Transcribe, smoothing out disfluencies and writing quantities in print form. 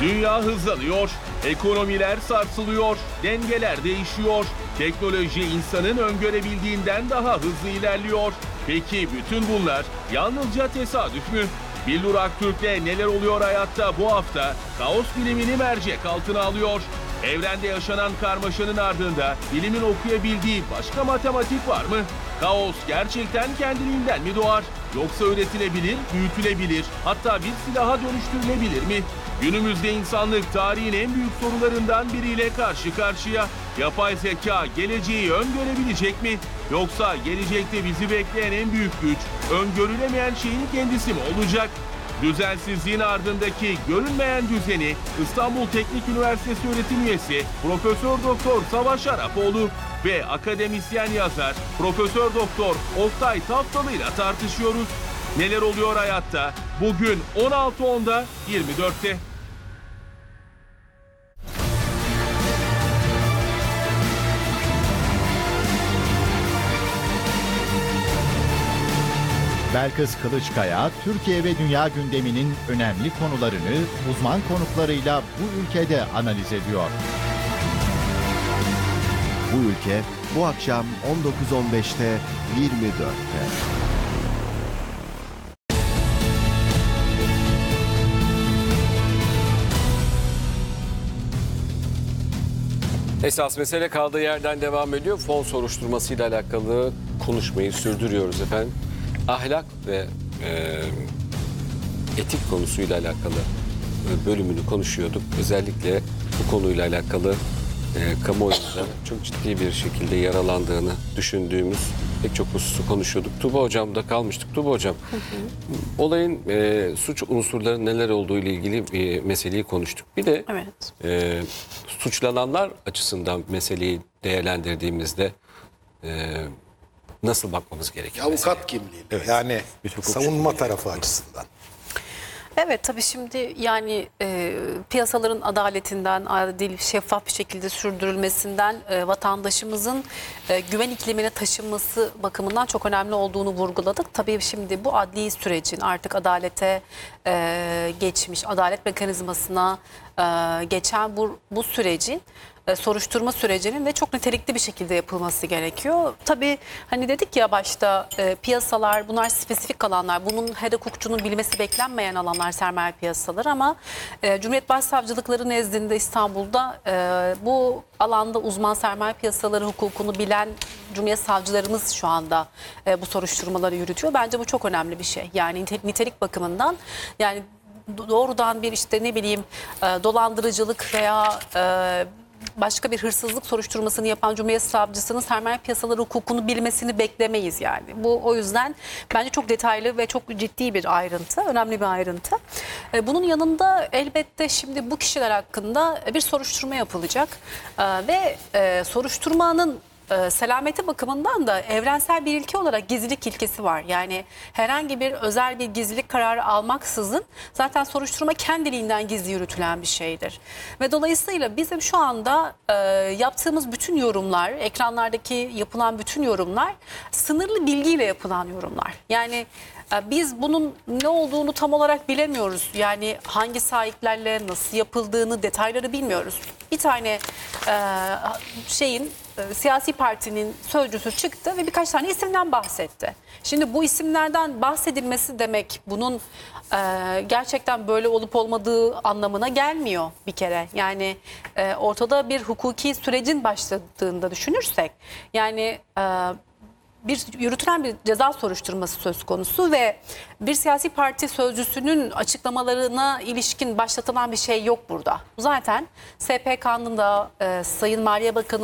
Dünya hızlanıyor, ekonomiler sarsılıyor, dengeler değişiyor. Teknoloji insanın öngörebildiğinden daha hızlı ilerliyor. Peki bütün bunlar yalnızca tesadüf mü? Billur Aktürk'le neler oluyor hayatta bu hafta kaos bilimini mercek altına alıyor. Evrende yaşanan karmaşanın ardında bilimin okuyabildiği başka matematik var mı? Kaos gerçekten kendiliğinden mi doğar? Yoksa üretilebilir, büyütülebilir, hatta bir silaha dönüştürülebilir mi? Günümüzde insanlık tarihin en büyük sorularından biriyle karşı karşıya. Yapay zeka geleceği öngörebilecek mi? Yoksa gelecekte bizi bekleyen en büyük güç, öngörülemeyen şeyin kendisi mi olacak? Düzensizliğin ardındaki görünmeyen düzeni İstanbul Teknik Üniversitesi öğretim üyesi Profesör Doktor Savaş Arapoğlu ve akademisyen yazar Profesör Doktor Oktay Taftalı ile tartışıyoruz. Neler oluyor hayatta? Bugün 16.10'da 24'te. Belkıs Kılıçkaya, Türkiye ve dünya gündeminin önemli konularını uzman konuklarıyla bu ülkede analiz ediyor. Bu ülke bu akşam 19.15'te 24'te. Esas mesele kaldığı yerden devam ediyor. Fon soruşturmasıyla alakalı konuşmayı sürdürüyoruz efendim. Ahlak ve etik konusuyla alakalı bölümünü konuşuyorduk. Özellikle bu konuyla alakalı kamuoyunda çok ciddi bir şekilde yaralandığını düşündüğümüz pek çok hususu konuşuyorduk. Tuğba Hocam'da kalmıştık. Tuğba Hocam, olayın suç unsurları neler olduğu ile ilgili bir meseleyi konuştuk. Bir de suçlananlar açısından meseleyi değerlendirdiğimizde nasıl bakmamız gerekiyor? Avukat kimliği, yani savunma tarafı açısından. Evet, tabii şimdi yani piyasaların adaletinden, adil, şeffaf bir şekilde sürdürülmesinden, vatandaşımızın güven iklimine taşınması bakımından çok önemli olduğunu vurguladık. Tabii şimdi bu adli sürecin artık adalete geçmiş, adalet mekanizmasına geçen bu sürecin soruşturma sürecinin de çok nitelikli bir şekilde yapılması gerekiyor. Tabii hani dedik ya başta piyasalar, bunlar spesifik alanlar. Bunun her hukukçunun bilmesi beklenmeyen alanlar sermaye piyasaları ama Cumhuriyet Başsavcılıkları nezdinde İstanbul'da bu alanda uzman sermaye piyasaları hukukunu bilen Cumhuriyet savcılarımız şu anda bu soruşturmaları yürütüyor. Bence bu çok önemli bir şey. Yani nitelik bakımından, yani doğrudan bir işte ne bileyim dolandırıcılık veya başka bir hırsızlık soruşturmasını yapan Cumhuriyet Savcısının sermaye piyasaları hukukunu bilmesini beklemeyiz yani. Bu o yüzden bence çok detaylı ve çok ciddi bir ayrıntı, önemli bir ayrıntı. Bunun yanında elbette şimdi bu kişiler hakkında bir soruşturma yapılacak ve soruşturmanın selameti bakımından da evrensel bir ilke olarak gizlilik ilkesi var. Yani herhangi bir özel bir gizlilik kararı almaksızın zaten soruşturma kendiliğinden gizli yürütülen bir şeydir. Ve dolayısıyla bizim şu anda yaptığımız bütün yorumlar, ekranlardaki yapılan bütün yorumlar sınırlı bilgiyle yapılan yorumlar. Yani biz bunun ne olduğunu tam olarak bilemiyoruz. Yani hangi sahiplerle nasıl yapıldığını, detayları bilmiyoruz. Bir tane siyasi partinin sözcüsü çıktı ve birkaç tane isimden bahsetti. Şimdi bu isimlerden bahsedilmesi demek bunun gerçekten böyle olup olmadığı anlamına gelmiyor bir kere. Yani ortada bir hukuki sürecin başladığında düşünürsek, yani yürütülen bir ceza soruşturması söz konusu ve bir siyasi parti sözcüsünün açıklamalarına ilişkin başlatılan bir şey yok burada. Zaten SPK'nın da Sayın Maliye Bakanı